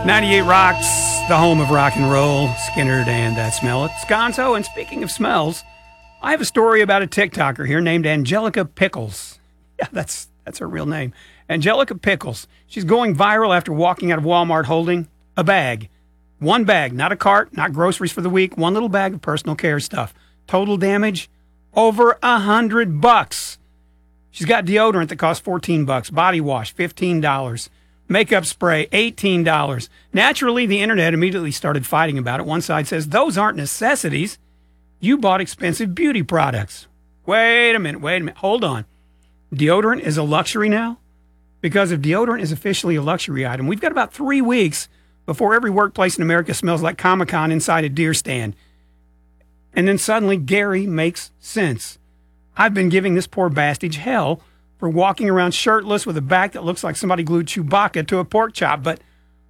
98 Rocks, the home of rock and roll. Skinner and That Smell. It's Gonzo. And speaking of smells, I have a story about a TikToker here named Angelica Pickles. Yeah, that's her real name. Angelica Pickles. She's going viral after walking out of Walmart holding a bag. One bag, not a cart, not groceries for the week. One little bag of personal care stuff. Total damage, over $100. She's got deodorant that costs $14. Body wash, $15. Makeup spray, $18. Naturally, the internet immediately started fighting about it. One side says, those aren't necessities. You bought expensive beauty products. Wait a minute. Hold on. Deodorant is a luxury now? Because if deodorant is officially a luxury item, we've got about 3 weeks before every workplace in America smells like Comic-Con inside a deer stand. And then suddenly, Gary makes sense. I've been giving this poor bastard hell for walking around shirtless with a back that looks like somebody glued Chewbacca to a pork chop. But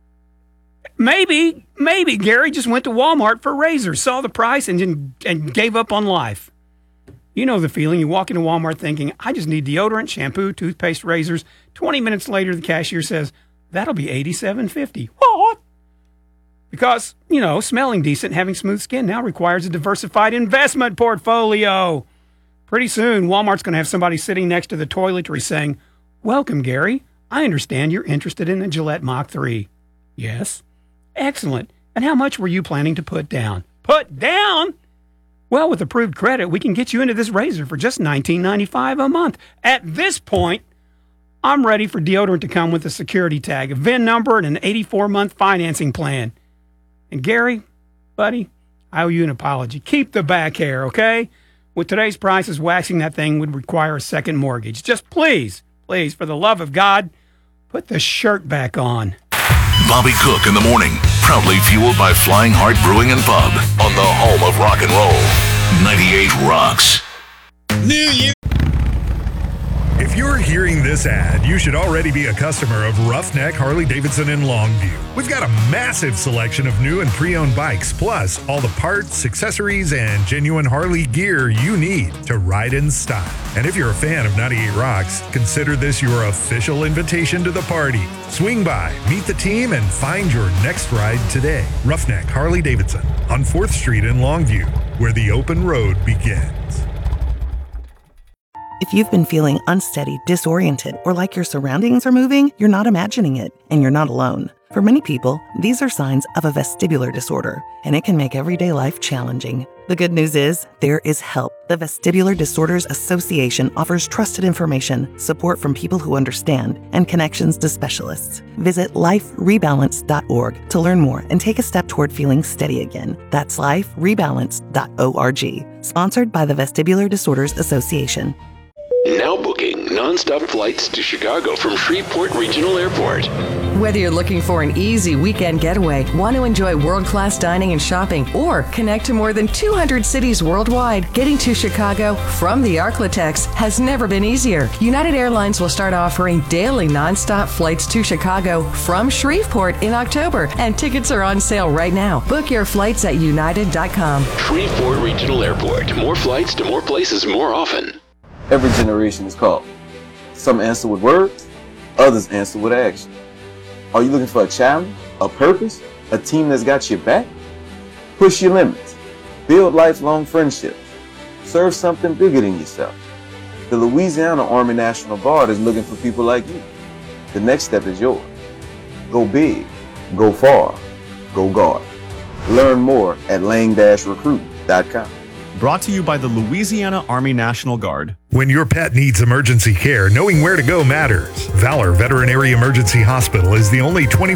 maybe Gary just went to Walmart for razors, saw the price, and gave up on life. You know the feeling. You walk into Walmart thinking, I just need deodorant, shampoo, toothpaste, razors. 20 minutes later, the cashier says, that'll be $87.50. What? Because, smelling decent and having smooth skin now requires a diversified investment portfolio. Pretty soon, Walmart's going to have somebody sitting next to the toiletry saying, welcome, Gary. I understand you're interested in the Gillette Mach 3. Yes. Excellent. And how much were you planning to put down? Put down? Well, with approved credit, we can get you into this razor for just $19.95 a month. At this point, I'm ready for deodorant to come with a security tag, a VIN number, and an 84-month financing plan. And Gary, buddy, I owe you an apology. Keep the back hair, okay? With today's prices, waxing that thing would require a second mortgage. Just please, for the love of God, put the shirt back on. Bobby Cook in the morning, proudly fueled by Flying Heart Brewing and Pub on the home of rock and roll. 98 Rocks. New Year. If you're hearing this ad, you should already be a customer of Roughneck Harley-Davidson in Longview. We've got a massive selection of new and pre-owned bikes, plus all the parts, accessories, and genuine Harley gear you need to ride in style. And if you're a fan of 98 Rocks, consider this your official invitation to the party. Swing by, meet the team, and find your next ride today. Roughneck Harley-Davidson on 4th Street in Longview, where the open road begins. If you've been feeling unsteady, disoriented, or like your surroundings are moving, you're not imagining it, and you're not alone. For many people, these are signs of a vestibular disorder, and it can make everyday life challenging. The good news is, there is help. The Vestibular Disorders Association offers trusted information, support from people who understand, and connections to specialists. Visit liferebalance.org to learn more and take a step toward feeling steady again. That's liferebalance.org. Sponsored by the Vestibular Disorders Association. Now booking non-stop flights to Chicago from Shreveport Regional Airport. Whether you're looking for an easy weekend getaway, want to enjoy world-class dining and shopping, or connect to more than 200 cities worldwide, getting to Chicago from the Arklatex has never been easier. United Airlines will start offering daily non-stop flights to Chicago from Shreveport in October, and tickets are on sale right now. Book your flights at united.com. Shreveport Regional Airport. More flights to more places more often. Every generation is called. Some answer with words, others answer with action. Are you looking for a challenge, a purpose, a team that's got your back? Push your limits. Build lifelong friendships. Serve something bigger than yourself. The Louisiana Army National Guard is looking for people like you. The next step is yours. Go big, go far, go guard. Learn more at lang-recruit.com. Brought to you by the Louisiana Army National Guard. When your pet needs emergency care, knowing where to go matters. Valor Veterinary Emergency Hospital is the only 20